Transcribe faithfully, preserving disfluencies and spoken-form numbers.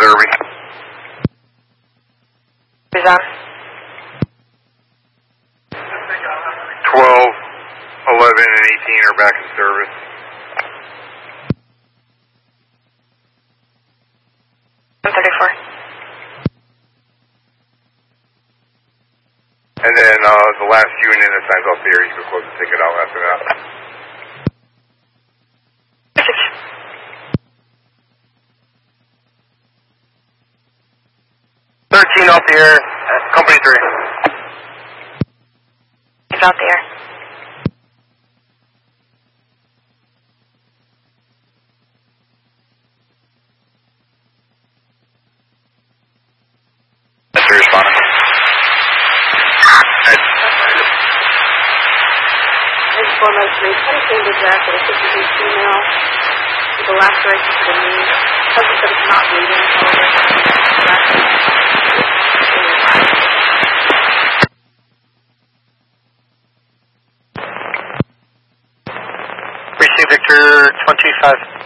observing. Who's on? twelve, eleven, and eighteen are back in service. one thirty-four. And then uh, the last unit that signs off the air, you can close the ticket out after that. thirteen off the air, uh, company three. He's out the air. That's the responding. Four notes three, twenty changes back with a fifty-two female with a laceration to the knee. Husband said it's not bleeding, however. Receive Victor twenty-five.